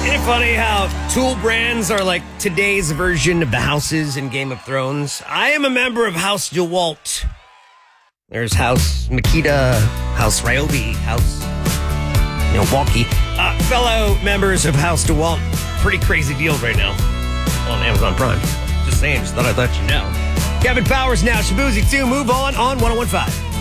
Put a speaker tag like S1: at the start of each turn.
S1: Isn't it funny how tool brands are like today's version of the houses in Game of Thrones? I am a member of House DeWalt. There's House Makita, House Ryobi, House Milwaukee. Fellow members of House DeWalt, pretty crazy deal right now on Amazon Prime. Just saying, just thought I'd let you know. Kevin Powers now, Shabuzi 2, move on 1015.